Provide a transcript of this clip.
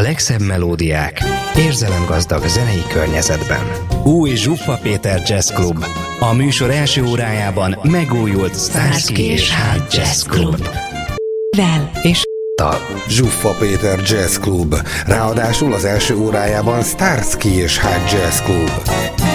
legszebb melódiák, érzelemgazdag zenei környezetben. Új Zsuffa Péter Jazz Club. A műsor első órájában megújult Starsky és Hutch Jazz Club. És Zsuffa Péter Jazz Club. Ráadásul az első órájában Starsky és Hutch Jazz Club.